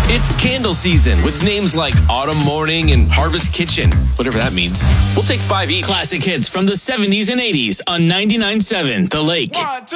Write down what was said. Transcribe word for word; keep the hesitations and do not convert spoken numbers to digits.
It's candle season with names like Autumn Morning and Harvest Kitchen, whatever that means. We'll take five each. Classic hits from the seventies and eighties on ninety-nine point seven The Lake. One, two.